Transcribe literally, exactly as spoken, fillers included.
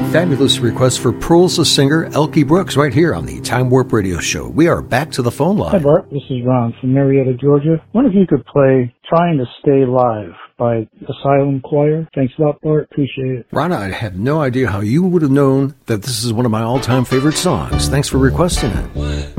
Fabulous request for Pearls of singer Elkie Brooks right here on the Time Warp Radio Show. We are back to the phone line. Hi, Bart. This is Ron from Marietta, Georgia. I wonder if you could play Trying to Stay Live by Asylum Choir. Thanks a lot, Bart. Appreciate it. Ron, I have no idea how you would have known that this is one of my all-time favorite songs. Thanks for requesting it.